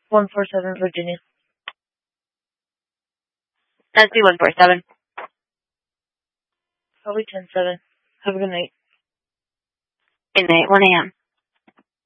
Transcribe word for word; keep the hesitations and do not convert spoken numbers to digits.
one four seven, Virginia. That's the one four seven. Probably ten seven. Have a good night. Good night, one a.m.